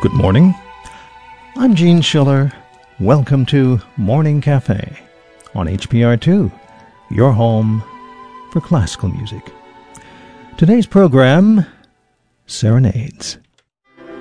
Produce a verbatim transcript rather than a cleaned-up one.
Good morning. I'm Gene Schiller. Welcome to Morning Cafe on H P R two, your home for classical music. Today's program, Serenades.